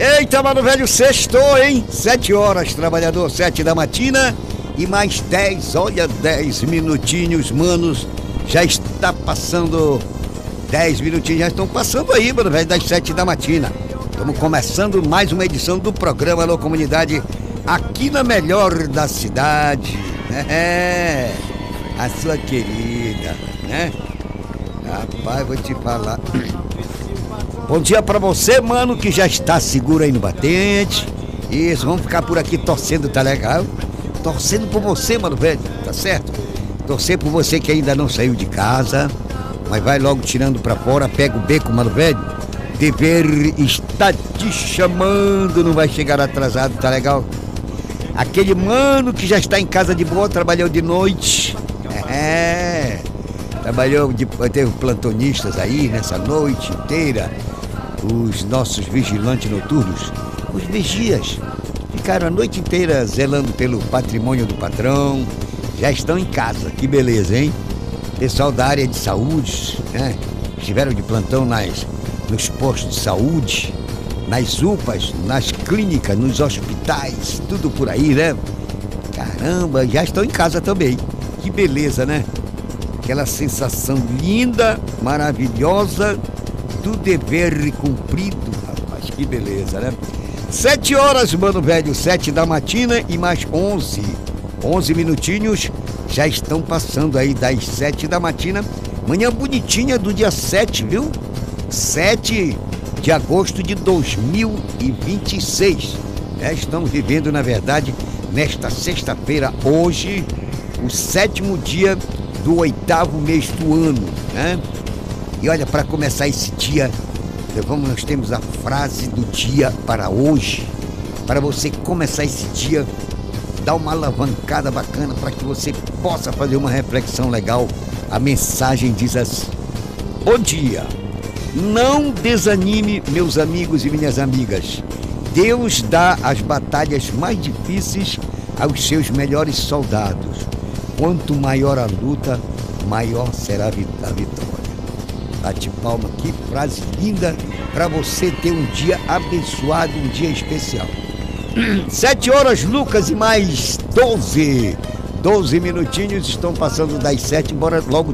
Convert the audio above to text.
Eita, mano velho, sextou, hein? 7 horas, trabalhador, 7 da matina e mais 10, olha, 10 minutinhos, manos, já está passando, 10 minutinhos já estão passando aí, mano velho, das 7 da matina. Estamos começando mais uma edição do programa Alô Comunidade, aqui na melhor da cidade, a sua querida, né? Rapaz, vou te falar. Bom dia pra você, mano, que já está seguro aí no batente. Isso, vamos ficar por aqui torcendo, tá legal? Torcendo por você, mano velho, tá certo? Torcer por você que ainda não saiu de casa, mas vai logo tirando pra fora, pega o beco, mano velho. Dever está te chamando, não vai chegar atrasado, tá legal? Aquele mano que já está em casa de boa, trabalhou de noite. Trabalhou, teve plantonistas aí nessa noite inteira. Os nossos vigilantes noturnos, os vigias, ficaram a noite inteira zelando pelo patrimônio do patrão. Já estão em casa, que beleza, hein? Pessoal da área de saúde, né? Estiveram de plantão nos postos de saúde, nas UPAs, nas clínicas, nos hospitais, tudo por aí, né? Caramba, já estão em casa também. Que beleza, né? Aquela sensação linda, maravilhosa do dever cumprido, rapaz, que beleza, né? 7 horas, mano velho, 7 da matina e mais 11 minutinhos já estão passando aí das 7 da matina. Manhã bonitinha do dia 7, viu? 7 de agosto de 2026. Estamos vivendo, na verdade, nesta sexta-feira, hoje, o 7º dia do 8º mês do ano, né? E olha, para começar esse dia, nós temos a frase do dia para hoje. Para você começar esse dia, dar uma alavancada bacana para que você possa fazer uma reflexão legal. A mensagem diz assim: bom dia, não desanime, meus amigos e minhas amigas. Deus dá as batalhas mais difíceis aos seus melhores soldados. Quanto maior a luta, maior será a vitória. Bate palma, que frase linda para você ter um dia abençoado, um dia especial. 7 horas, Lucas, e mais 12 minutinhos estão passando das 7, embora logo